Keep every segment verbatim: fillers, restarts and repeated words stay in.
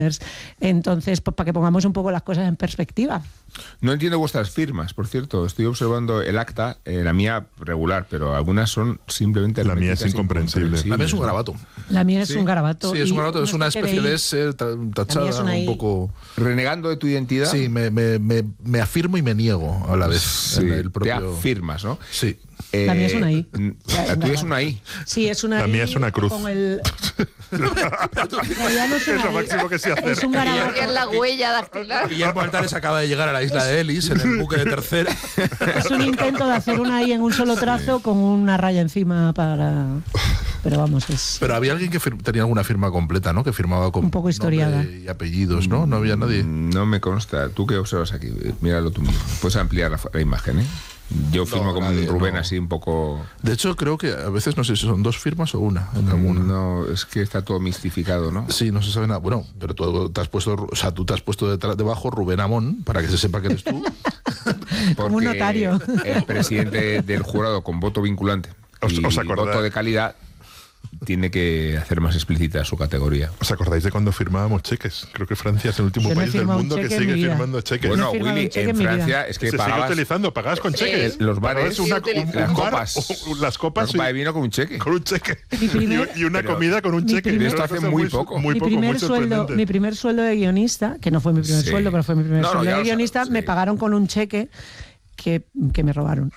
Entonces, pues para que pongamos un poco las cosas en perspectiva. No entiendo vuestras firmas, por cierto. Estoy observando el acta, eh, la mía regular, pero algunas son simplemente... La mía es incomprensible. La mía es un garabato. La mía es ¿Sí? un garabato. Sí, es un garabato, es una especie de S tachada, es una un I. poco... ¿Renegando de tu identidad? Sí, me, me, me, me afirmo y me niego a la vez. Sí, en el propio... te afirmas, ¿no? Sí. Eh, La mía es una I. La tuya es una I. Sí, es una La I mía es una cruz. Con el... no, ya no es, Es una lo I. máximo que sé hacer. Es un garabato. Es la huella dactilar. Guillermo Altares acaba de llegar a la isla de Ellis en el buque de tercera. Es un intento de hacer una I en un solo trazo con una raya encima para... Pero vamos, es... Pero había alguien que fir- tenía alguna firma completa, ¿no? Que firmaba con Un poco historiada. nombre y apellidos, ¿no? No había nadie. No me consta. ¿Tú qué observas aquí? Míralo tú mismo. Puedes ampliar la, la imagen, ¿eh? Yo firmo No, como nadie, Rubén no. así un poco... De hecho, creo que a veces no sé si son dos firmas o una en alguna. No, es que está todo mistificado, ¿no? Sí, no se sabe nada. Bueno, pero tú te has puesto, o sea, tú te has puesto detrás, debajo Rubén Amón para que se sepa que eres tú. Como un Porque notario. El presidente del jurado con voto vinculante ¿Os- y os acordáis? voto de calidad tiene que hacer más explícita su categoría. ¿Os acordáis de cuando firmábamos cheques? Creo que Francia es el último Yo no he país del firmado un mundo que cheque en sigue mi vida. firmando cheques. Bueno, he firmado Willy, un cheque en en mi vida. Francia es que se sigue pagabas utilizando, pagabas con cheques. los bares, Pagabas una, sí, un, un las bar, copas, o- las copas la copa y- de vino con un cheque. con un cheque. Mi primer- y, y una Pero- comida con un mi cheque. primer- Es una Esto hace cosa muy poco. Muy mi poco, primer muy sueldo, sorprendente. mi primer sueldo de guionista, que no fue mi primer Sí. sueldo, pero fue mi primer No, no, sueldo ya de lo guionista, sabes, me sí. pagaron con un cheque que, que me robaron.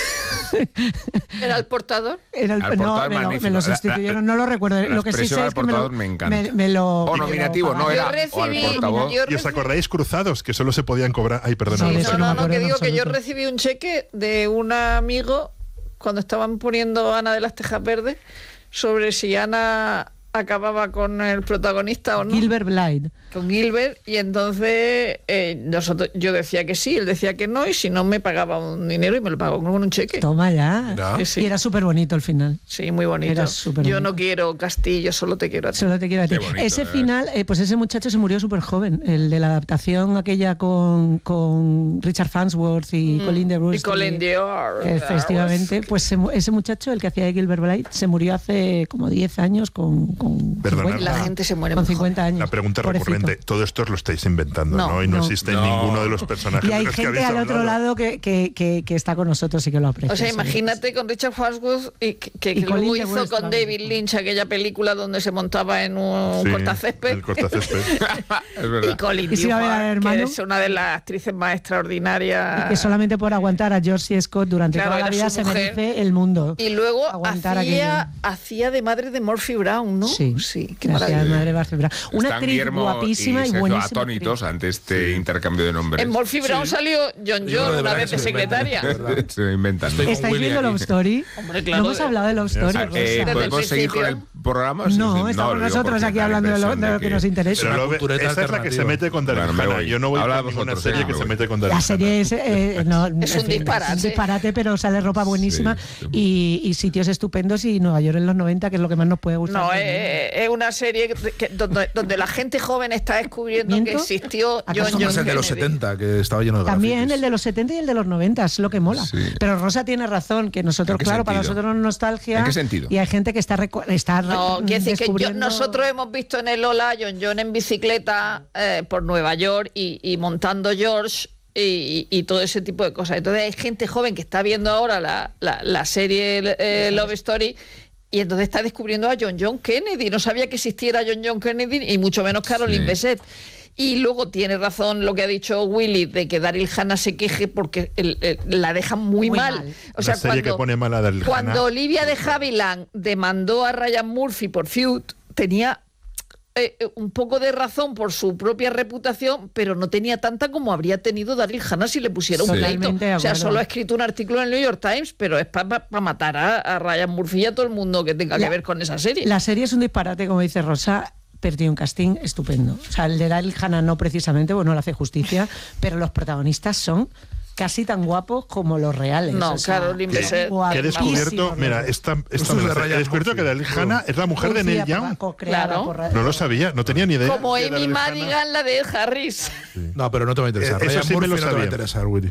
Era el portador. Era el- Al no, portador me lo, magnífico. me lo La- sustituyeron, no lo recuerdo. la Lo que sí expresión sé al es que me lo, portador me encanta. me, me lo- O me lo nominativo, no pagaron. era Yo o al recibí, portavoz. yo ¿Y os recibí- acordáis cruzados? Que solo se podían cobrar... Ay, perdona. Sí, Rosa. eso No, no no, me no, acuerdo que en digo que yo absoluto. recibí un cheque de un amigo cuando estaban poniendo Ana de las Tejas Verdes sobre si Ana acababa con el protagonista o no. Gilbert Blythe. Con Gilbert, y entonces eh, nosotros, yo decía que sí, él decía que no, y si no me pagaba un dinero y me lo pagó con un cheque. Toma ya. Ya. Sí, sí. Y era súper bonito el final. Sí, muy bonito. Era súper Yo bonito. no quiero Castillo, solo te quiero a ti. Solo te quiero a ti. Qué bonito, Ese ¿eh? final, eh, pues ese muchacho se murió súper joven. El de la adaptación aquella con, con Richard Farnsworth y Mm. Colin de Bruce. Y Colin Dior. Efectivamente, pues se mu- ese muchacho, el que hacía de Gilbert Blythe, se murió hace como diez años con, con, Perdonad. cincuenta, La gente se muere con muy cincuenta años. La pregunta Pobrecito. recurrente. Todo esto os lo estáis inventando, ¿no? No, Y no, no. existe No. ninguno de los personajes Y hay de los que gente habéis al otro hablado. lado que, que, que, que está con nosotros y que lo aprecia. O sea, sí. imagínate con Richard Farnsworth y que, que Y luego Colin hizo DeWeese con también. David Lynch aquella película donde se montaba en un Sí, cortacésped. el cortacésped. Es Y verdad. Colin Y si va a ver al Dior, hermano. que es una de las actrices más extraordinarias. Y que solamente por aguantar a George C. Scott durante Claro, toda la era vida su se mujer. merece el mundo. Y luego Aguantar hacía, aquello. hacía de madre de Murphy Brown, ¿no? Sí, sí, qué que hacía maravilla. madre Barbara. Una Están actriz Guillermo guapísima y, Sergio buenísima. atónitos ante este intercambio de nombres. En Murphy Brown salió John Yo John de una verdad vez que de se lo inventan, secretaria. de verdad. Se lo inventan. Estoy ¿no? con ¿Estáis Willy viendo aquí. Love Story? Hombre, claro, no hemos de- hablado de Love Story. Ah, Rosa. eh, Desde el ¿Podemos seguir con el principio. programa? No, Sí, estamos lo digo nosotros porque aquí da la hablando de lo, impresión de lo que que- nos interesa. Pero una lo ve- cultureta esta es la que se alternativa. mete con Daryl Bueno, me Hannah. voy. Yo no voy Habla con ninguna vosotros, serie ya que me se voy. mete con Daryl La Hannah. serie es, eh, no, Es un en fin, disparate. Es un disparate, pero sale ropa buenísima Sí, sí. y, y sitios estupendos y Nueva York en los noventa, que es lo que más nos puede gustar. No, es, es una serie que- que- donde, donde la gente joven está descubriendo que ¿Miento? existió ¿Acaso John no John Es el de los Kennedy. setenta, que estaba lleno de También grafitis. el de los setenta y el de los noventa, es lo que mola. Sí. Pero Rosa tiene razón, que nosotros, ¿En qué claro, para sentido? nosotros es nostalgia. ¿En qué sentido? Y hay gente que está, recu- está No, re- quiere decir que yo- descubriendo- nosotros hemos visto en el Ola a John John en bicicleta eh, por Nueva York y, y montando George y, y todo ese tipo de cosas. Entonces hay gente joven que está viendo ahora la, la, la serie eh, Love Story y entonces está descubriendo a John John Kennedy. No sabía que existiera John John Kennedy y mucho menos Caroline Sí. Bessette. Y luego tiene razón lo que ha dicho Willy de que Daryl Hannah se queje porque el- el- la dejan muy, Muy mal. mal. O sea, Una serie cuando, que pone mal a Daryl cuando Hannah. Olivia de Havilland demandó a Ryan Murphy por Feud, tenía eh, eh, un poco de razón por su propia reputación, pero no tenía tanta como habría tenido Daryl Hannah si le pusiera un Sí. pleito. Totalmente de O sea, acuerdo. solo ha escrito un artículo en el New York Times, pero es para matar a, a Ryan Murphy y a todo el mundo que tenga La- que ver con esa serie. La serie es un disparate, como dice Rosa, pero tiene un casting estupendo. O sea, el de Daryl Hannah no precisamente, bueno, no le hace justicia, pero los protagonistas son casi tan guapos como los reales. No, o sea, Caroline son Bessette. Que he descubierto, guapísimos mira, los esta, esta Eso me es la de sé. He Ryan descubierto que Murphy. Daryl Hannah es la mujer de Murphy, Neil Young. co-creada Claro. por Ra- No lo sabía, no tenía ni idea. Como de Amy Daryl Hannah. Madigan, la de Ed Harris. No, pero no te va a interesar. Eh, eso Ryan sí me Murphy lo no te va a sabía. interesar, Willy.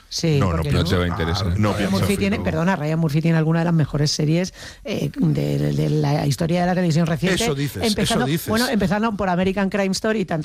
Sí, No, no, porque No pienso. te va a interesar. No Ryan pienso. Murphy tiene, no. perdona, Ryan Murphy tiene alguna de las mejores series eh, de, de la historia de la televisión reciente. Eso dices, empezando, eso dices. Bueno, empezando por American Crime Story, tanto